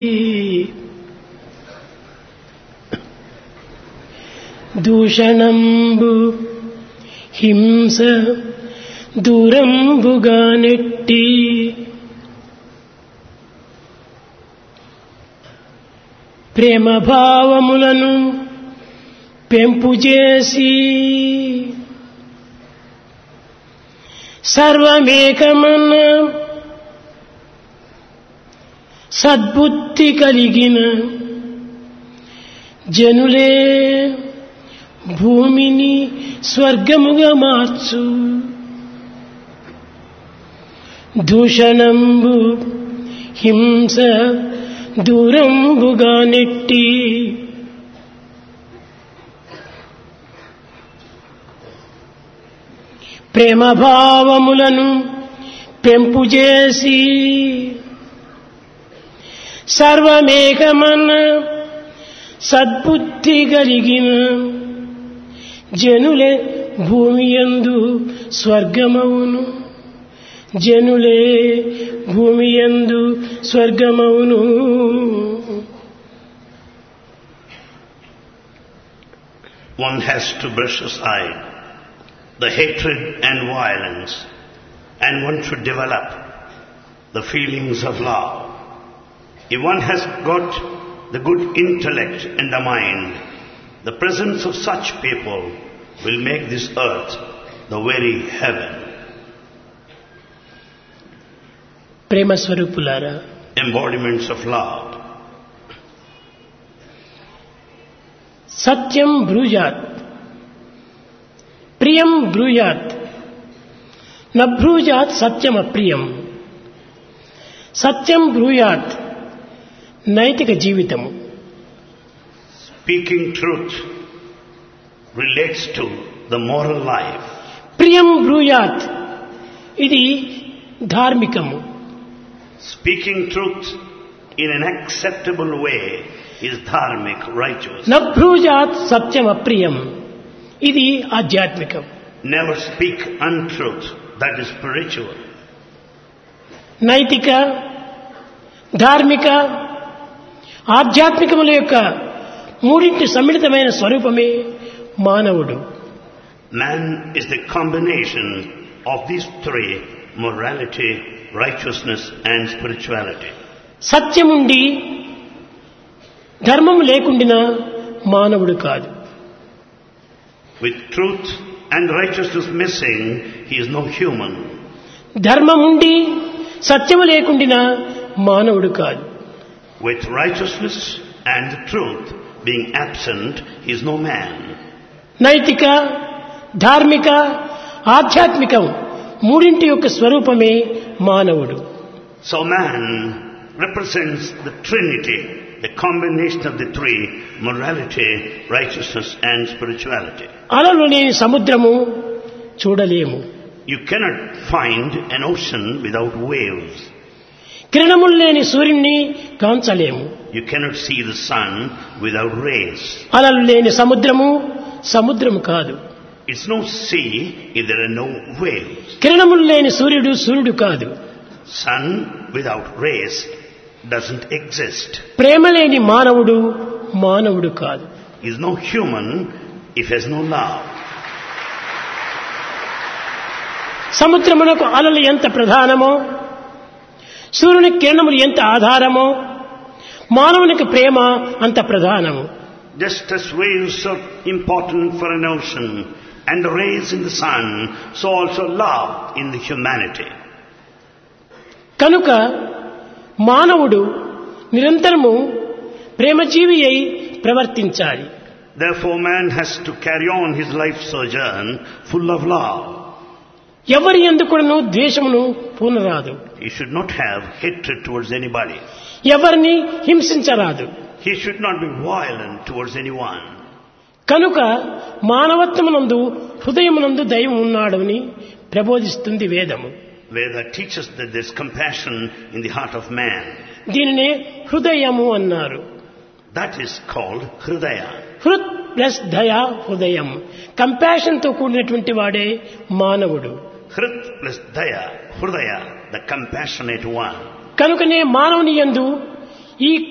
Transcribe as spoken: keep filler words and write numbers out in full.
దూషణంబు హింస దూరంబుగా నెట్టి ప్రేమ భావములను పెంపు చేసి సర్వమేకమన్న సద్బుద్ధి కలిగిన జనులే భూమిని స్వర్గముగా మార్చు. దూషణంబు హింస దూరంబుగా నెట్టి ప్రేమ భావములను పెంపు చేసి సర్వమేకమన్న సద్బుద్ధి కలిగిన జనులే భూమియందు స్వర్గమవును. జనులే భూమియందు స్వర్గమవును. One has to brush aside the hatred and violence, and one should develop the feelings of love. If one has got the good intellect and the mind, the presence of such people will make this earth the very heaven. ప్రేమ స్వరూపులారా, Embodiments of love. సత్యం బ్రూయాత్, ప్రియం బ్రూయాత్, నబ్రూయాత్ సత్యం అప్రియం. సత్యం బ్రూయాత్ నైతిక జీవితము. Speaking truth relates to the moral life. ప్రియం బ్రూయాత్ ఇది ధార్మికము. Speaking truth in an acceptable way is dharmic, righteous. నబ్రూయాత్ సత్యం అప్రియం ఇది ఆధ్యాత్మికం. Never speak untruth, that is spiritual. నైతిక, ధార్మిక, ఆధ్యాత్మికముల యొక్క మూడింటి సమ్మిళితమైన స్వరూపమే మానవుడు. Man is the combination of these three: morality, righteousness and spirituality. సత్యముండి ధర్మము లేకుండినా మానవుడు కాదు. With truth and righteousness missing, he is no human. ధర్మముండి సత్యము లేకుండినా మానవుడు కాదు. With righteousness and truth being absent, he is no man. నైతిక, ధార్మిక, ఆధ్యాత్మికం మూడింటి యొక్క స్వరూపమే మానవుడు. So man represents the trinity, the combination of the three: morality, righteousness and spirituality. అలలు లేని సముద్రము చూడలేము. You cannot find an ocean without waves. కిరణములు లేని సూర్యుని కాంచలేము. You cannot see the sun without rays. అలలు లేని సముద్రము సముద్రము కాదు. It's no sea if there are no waves. కిరణములు లేని సూర్యుడు సూర్యుడు కాదు. Sun without rays doesn't exist. ప్రేమ లేని మానవుడు మానవుడు కాదు. He is no human if he has no love. సముద్రమునకు అలలు ఎంత ప్రధానమో, సూర్యుని కిరణములు ఎంత ఆధారమో, మానవునికి ప్రేమ అంత ప్రధానము. Just as waves are important for an ocean and the rays in the sun, so also love in the humanity. కనుక మానవుడు నిరంతరము ప్రేమజీవి అయి ప్రవర్తించాలి. Therefore man has to carry on his life sojourn full of love. ఎవరి యందు కూడాను ద్వేషమును పూనరాదు. He should not have hatred towards anybody. ఎవరిని హింసించరాదు. He should not be violent towards anyone. కనుక మానవత్వమునందు హృదయమునందు దైవం ఉన్నాడని ప్రబోధిస్తుంది వేదము. Veda teaches that there is compassion in the heart of man. దీనినే హృదయము అన్నారు. That is called Hridaya. హృత్ plus దయా హృదయం. కంపాషన్ తో కూడినటువంటి వాడే మానవుడు. Hrit plus Daya, Hridaya, the compassionate one. కనుకనే మానవుని యందు ఈ